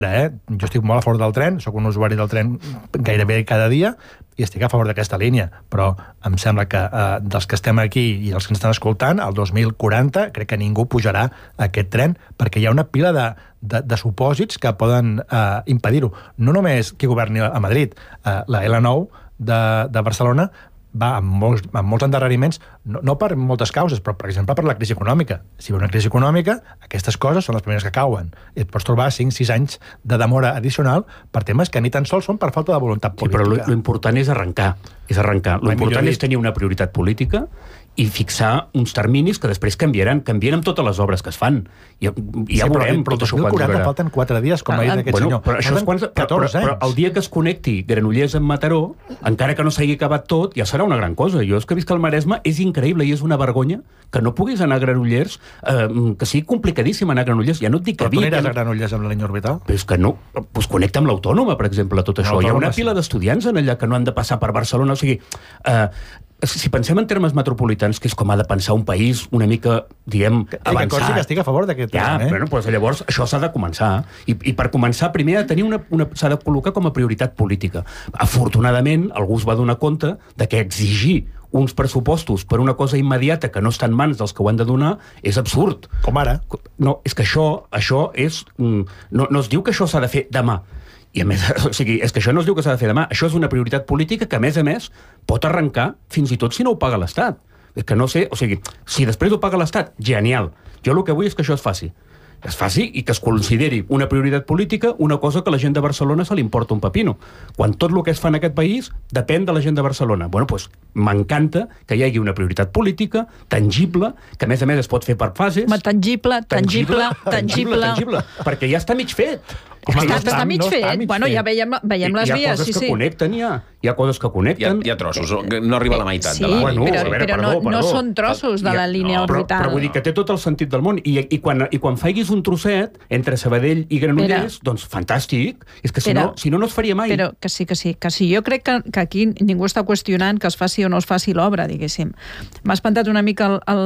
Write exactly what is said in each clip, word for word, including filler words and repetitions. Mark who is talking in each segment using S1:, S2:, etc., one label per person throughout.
S1: Eh? Jo estic molt a favor del tren, sóc un usuari del tren gairebé cada dia i estic a favor d'aquesta línia, però em sembla que eh, dels que estem aquí i els que ens estan escoltant, el dos mil quaranta crec que ningú pujarà a aquest tren perquè hi ha una pila de, de, de supòsits que poden eh, impedir-ho. No només qui governi a Madrid, eh, la L nou de, de Barcelona va amb molts, amb molts endarreriments, no, no per moltes causes, però, per exemple, per la crisi econòmica. Si hi ha una crisi econòmica, aquestes coses són les primeres que cauen. I et pots trobar cinc sis anys de demora addicional per temes que ni tan sols són per falta de voluntat política.
S2: Sí, però l'important és arrencar. És arrencar. L'important és tenir una prioritat política i fixar uns terminis que després canviaran, canvien amb totes les obres que es fan. I, i ja
S1: sí,
S2: veurem
S1: però,
S2: tot
S1: això quan durarà. Falten quatre dies, com ah, ha dit aquest
S2: bueno,
S1: senyor.
S2: Però, això és quan, però, però, però el dia que es connecti Granollers amb Mataró, encara que no s'hagi acabat tot, ja serà una gran cosa. Jo és que visc al Maresme, és increïble i és una vergonya que no puguis anar a Granollers, eh, que sigui complicadíssim anar a Granollers. Ja no et dic que...
S1: Però tu aniràs a Granollers amb la línia orbital?
S2: Però és que no. Pues connecta amb l'Autònoma, per exemple, tot això. Hi ha una pila d'estudiants en allà que no han de passar per Barcelona. O sigui, eh, si pensem en termes metropolitans, que és com ha de pensar un país una mica, diguem, avançat...
S1: Que consti que estic a favor d'aquest
S2: ja,
S1: tema, eh?
S2: Bueno, doncs llavors això s'ha de començar. I, i per començar, primer ha de tenir una, una, s'ha de col·locar com a prioritat política. Afortunadament, algú es va donar compte de que exigir uns pressupostos per una cosa immediata que no està en mans dels que ho han de donar és absurd.
S1: Com ara?
S2: No, és que això, això és... No, no es diu que això s'ha de fer demà. I a més, o sigui, és que això no es diu que s'ha de fer demà. Això és una prioritat política que, a més a més, pot arrencar fins i tot si no ho paga l'Estat. És que no sé... O sigui, si després ho paga l'Estat, genial. Jo el que vull és que això es faci. Es faci i que es consideri una prioritat política una cosa que a la gent de Barcelona se li importa un pepino. Quan tot el que es fa en aquest país depèn de la gent de Barcelona. Bueno, doncs m'encanta que hi hagi una prioritat política tangible, que a més a més es pot fer per fases.
S3: Ma, tangible, tangible, tangible, tangible,
S2: tangible, perquè ja està mig fet.
S3: Home, està, està, està mig no fet. Està mig bueno, fet. Ja veiem, veiem les vies.
S2: Hi ha coses
S3: sí,
S2: que
S3: sí.
S2: connecten, ja. Hi ha coses que connecten.
S4: Hi ha, hi ha trossos, no arriba a la meitat.
S3: Sí,
S4: de la...
S3: bueno, però, veure, però perdó, no, perdó. no són trossos de la línia
S2: no,
S3: orbital.
S2: Però, però vull dir que té tot el sentit del món. I, i, quan, i quan faiguis un trosset entre Sabadell i Granollers, però, doncs fantàstic. És que si, però, no, si no, no es faria mai.
S3: Però que sí, que sí. Que sí. Jo crec que, que aquí ningú està qüestionant que es faci o no es faci l'obra, diguéssim. M'ha espantat una mica el... el...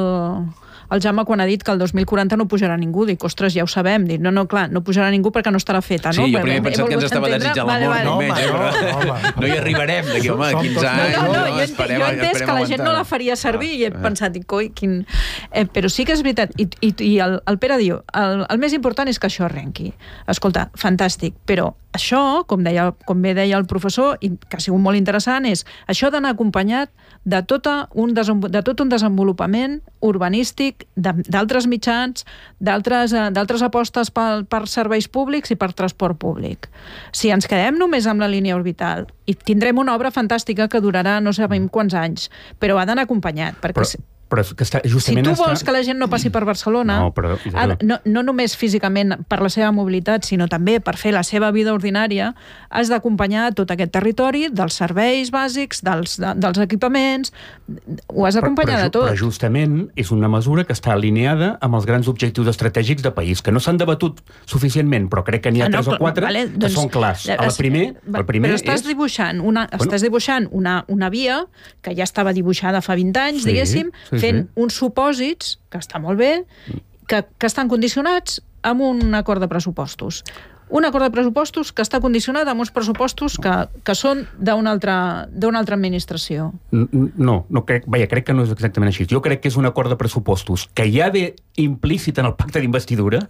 S3: el Jaume quan ha dit que el dos mil quaranta no pujarà ningú, dic, ostres, ja ho sabem, dic, no, no, clar, no pujarà ningú perquè no estarà feta, no?
S4: Sí, jo primer he pensat que ens estava desitjant la mort, no, no, no hi arribarem d'aquí, home, quinze anys,
S3: no, no, no, jo he entès que la gent no la faria servir i he pensat, dic, coi, quin... Eh, però sí que és veritat, i, i, i el, el Pere diu, el, el més important és que això arrenqui. Escolta, fantàstic, però això, com, deia, com bé deia el professor, i que ha sigut molt interessant, és això d'anar acompanyat de, tota un, de tot un desenvolupament urbanístic d'altres mitjans, d'altres apostes per, per serveis públics i per transport públic. Si ens quedem només amb la línia orbital, i tindrem una obra fantàstica que durarà no sabem quants anys, però ha d'anar acompanyat, perquè... Però...
S2: Però que està, justament
S3: si tu vols
S2: està...
S3: que la gent no passi per Barcelona, no, però, ha, no, no només físicament per la seva mobilitat, sinó també per fer la seva vida ordinària, has d'acompanyar tot aquest territori dels serveis bàsics, dels, de, dels equipaments, ho has d'acompanyar de tot.
S2: Però justament és una mesura que està alineada amb els grans objectius estratègics de país, que no s'han debatut suficientment, però crec que n'hi ha ah, no, tres o quatre vale, doncs, que són clars. El primer, el primer
S3: però estàs
S2: és...
S3: dibuixant, una, bueno, estàs dibuixant una, una via que ja estava dibuixada fa vint anys, sí, diguéssim, sí, fent sí. uns supòsits, que està molt bé, que, que estan condicionats amb un acord de pressupostos. Un acord de pressupostos que està condicionat amb uns pressupostos que, que són d'una altra, d'una altra administració.
S2: No, no crec, vaja, crec que no és exactament així. Jo crec que és un acord de pressupostos que hi ha de implícit en el pacte d'investidura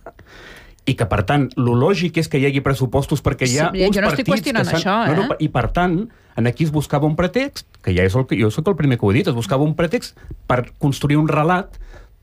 S2: i que, per tant, lo lògic és que hi hagi pressupostos perquè hi ha
S3: sí,
S2: uns
S3: jo no
S2: partits...
S3: estic qüestionant
S2: que
S3: això, eh?
S2: No, no, I, per tant, en aquí es buscava un pretext, que ja és el que jo soc el primer que ho he dit, es buscava un pretext per construir un relat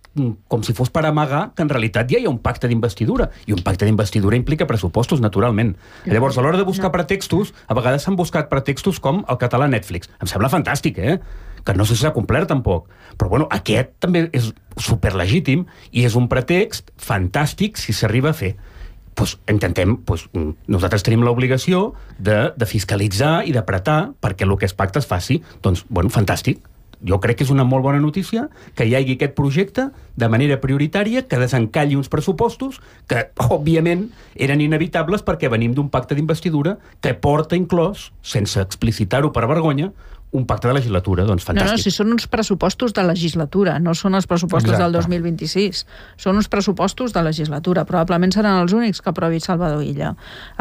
S2: com si fos per amagar que en realitat ja hi ha un pacte d'investidura, i un pacte d'investidura implica pressupostos, naturalment. Llavors, a l'hora de buscar pretextos, a vegades s'han buscat pretextos com el català Netflix. Em sembla fantàstic, eh? Que no sé si s'ha complert tampoc. Però, bueno, aquest també és superlegítim i és un pretext fantàstic si s'arriba a fer. Pues intentem, pues, nosaltres tenim l'obligació de, de fiscalitzar i d'apretar perquè el que es pacta es faci. Doncs, bueno, fantàstic. Jo crec que és una molt bona notícia que hi hagi aquest projecte de manera prioritària, que desencalli uns pressupostos que, òbviament, eren inevitables perquè venim d'un pacte d'investidura que porta inclòs, sense explicitar-ho per vergonya, un pacte de legislatura, doncs fantàstic.
S3: No, no, si són uns pressupostos de legislatura, no són els pressupostos Exacte. del dos mil vint-i-sis. Són uns pressupostos de legislatura. Probablement seran els únics que aprovi Salvador Illa.